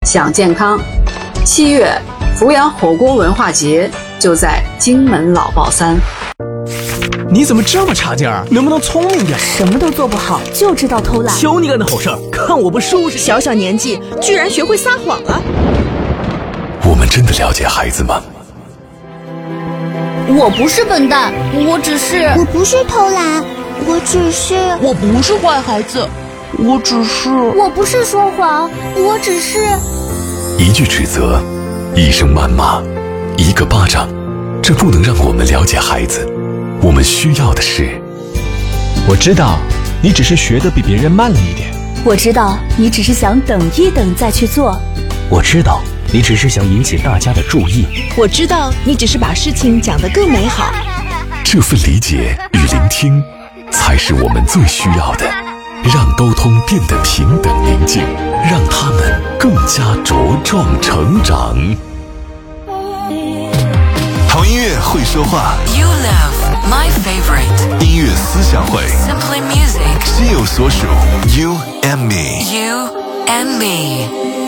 享健康。7月，阜阳火锅文化节就在荆门老爆3。 你怎么这么差劲儿？能不能聪明点？ 什么都做不好，就知道偷懒。 求你干的好事儿，看我不收拾！ 小小年纪居然学会撒谎了。 我们真的了解孩子吗？ 我不是笨蛋，我不是偷懒， 我不是坏孩子， 我不是说谎，我只是一句指责，一声谩骂，一个巴掌，这不能让我们了解孩子。我们需要的是， 我知道你只是学得比别人慢了一点， 我知道你只是想等一等再去做， 我知道你只是想引起大家的注意， 我知道你只是把事情讲得更美好。 这份理解与聆听才是我们最需要的，让沟通变得平等宁静，让他们更加茁壮成长。好音乐会说话， You love my favorite 音乐思想会 Simply Music 心有所属， You and me You and me